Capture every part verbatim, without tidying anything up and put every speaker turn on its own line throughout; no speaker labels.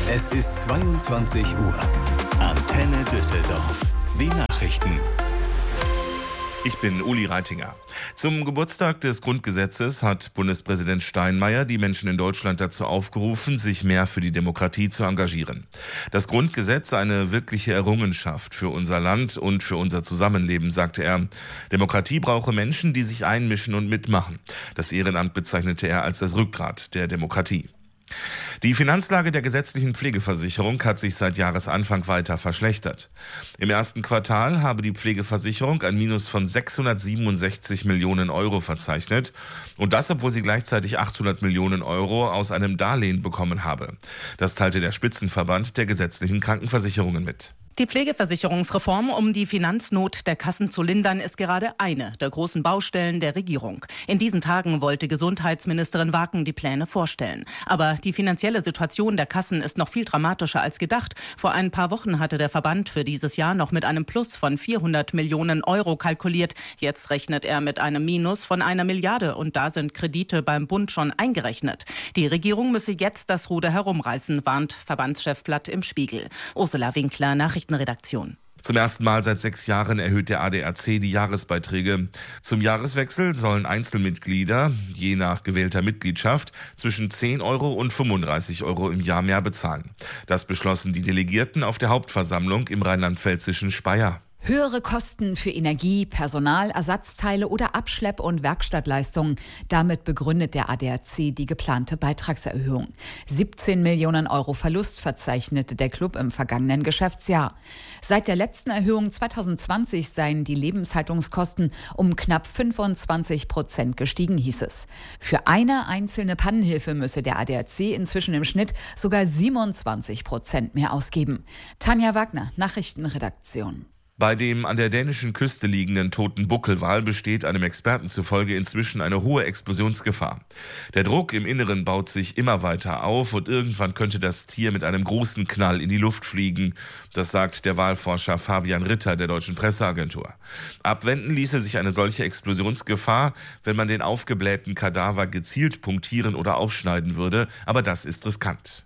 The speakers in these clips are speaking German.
Es ist zweiundzwanzig Uhr. Antenne Düsseldorf. Die Nachrichten.
Ich bin Uli Reitinger. Zum Geburtstag des Grundgesetzes hat Bundespräsident Steinmeier die Menschen in Deutschland dazu aufgerufen, sich mehr für die Demokratie zu engagieren. Das Grundgesetz sei eine wirkliche Errungenschaft für unser Land und für unser Zusammenleben, sagte er. Demokratie brauche Menschen, die sich einmischen und mitmachen. Das Ehrenamt bezeichnete er als das Rückgrat der Demokratie. Die Finanzlage der gesetzlichen Pflegeversicherung hat sich seit Jahresanfang weiter verschlechtert. Im ersten Quartal habe die Pflegeversicherung ein Minus von sechshundertsiebenundsechzig Millionen Euro verzeichnet. Und das, obwohl sie gleichzeitig achthundert Millionen Euro aus einem Darlehen bekommen habe. Das teilte der Spitzenverband der gesetzlichen Krankenversicherungen mit.
Die Pflegeversicherungsreform, um die Finanznot der Kassen zu lindern, ist gerade eine der großen Baustellen der Regierung. In diesen Tagen wollte Gesundheitsministerin Waken die Pläne vorstellen. Aber die finanzielle Situation der Kassen ist noch viel dramatischer als gedacht. Vor ein paar Wochen hatte der Verband für dieses Jahr noch mit einem Plus von vierhundert Millionen Euro kalkuliert. Jetzt rechnet er mit einem Minus von einer Milliarde und da sind Kredite beim Bund schon eingerechnet. Die Regierung müsse jetzt das Ruder herumreißen, warnt Verbandschef Blatt im Spiegel. Ursula Winkler, Nachrichtenredaktion.
Zum ersten Mal seit sechs Jahren erhöht der A D A C die Jahresbeiträge. Zum Jahreswechsel sollen Einzelmitglieder, je nach gewählter Mitgliedschaft, zwischen zehn Euro und fünfunddreißig Euro im Jahr mehr bezahlen. Das beschlossen die Delegierten auf der Hauptversammlung im rheinland-pfälzischen Speyer.
Höhere Kosten für Energie, Personal, Ersatzteile oder Abschlepp- und Werkstattleistungen. Damit begründet der A D A C die geplante Beitragserhöhung. siebzehn Millionen Euro Verlust verzeichnete der Club im vergangenen Geschäftsjahr. Seit der letzten Erhöhung zweitausendzwanzig seien die Lebenshaltungskosten um knapp fünfundzwanzig Prozent gestiegen, hieß es. Für eine einzelne Pannenhilfe müsse der A D A C inzwischen im Schnitt sogar siebenundzwanzig Prozent mehr ausgeben. Tanja Wagner, Nachrichtenredaktion.
Bei dem an der dänischen Küste liegenden toten Buckelwal besteht einem Experten zufolge inzwischen eine hohe Explosionsgefahr. Der Druck im Inneren baut sich immer weiter auf und irgendwann könnte das Tier mit einem großen Knall in die Luft fliegen. Das sagt der Walforscher Fabian Ritter der Deutschen Presseagentur. Abwenden ließe sich eine solche Explosionsgefahr, wenn man den aufgeblähten Kadaver gezielt punktieren oder aufschneiden würde, aber das ist riskant.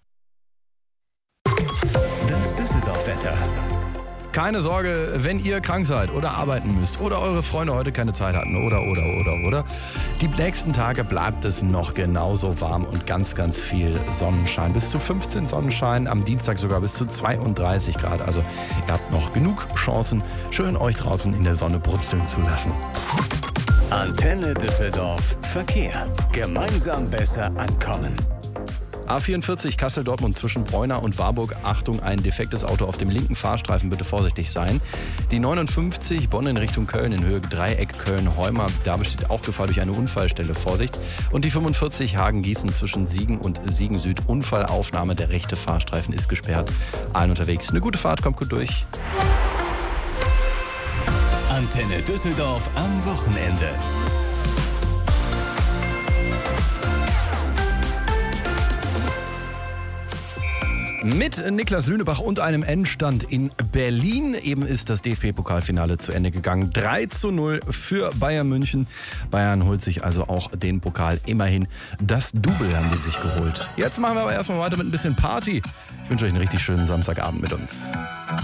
Das Düsseldorf-Wetter.
Keine Sorge, wenn ihr krank seid oder arbeiten müsst oder eure Freunde heute keine Zeit hatten oder, oder, oder, oder. Die nächsten Tage bleibt es noch genauso warm und ganz, ganz viel Sonnenschein. Bis zu fünfzehn Sonnenschein, am Dienstag sogar bis zu zweiunddreißig Grad. Also ihr habt noch genug Chancen, schön euch draußen in der Sonne brutzeln zu lassen.
Antenne Düsseldorf. Verkehr. Gemeinsam besser ankommen.
A vierundvierzig Kassel-Dortmund zwischen Bräuna und Warburg. Achtung, ein defektes Auto auf dem linken Fahrstreifen, bitte vorsichtig sein. Die neunundfünfzig Bonn in Richtung Köln in Höhe Dreieck Köln-Heumer. Da besteht auch Gefahr durch eine Unfallstelle, Vorsicht. Und die fünfundvierzig Hagen-Gießen zwischen Siegen und Siegen-Süd. Unfallaufnahme, der rechte Fahrstreifen ist gesperrt. Allen unterwegs. Eine gute Fahrt, kommt gut durch.
Antenne Düsseldorf am Wochenende.
Mit Niklas Lünebach und einem Endstand in Berlin. Eben ist das D F B-Pokalfinale zu Ende gegangen. drei zu null für Bayern München. Bayern holt sich also auch den Pokal. Immerhin das Double haben die sich geholt. Jetzt machen wir aber erstmal weiter mit ein bisschen Party. Ich wünsche euch einen richtig schönen Samstagabend mit uns.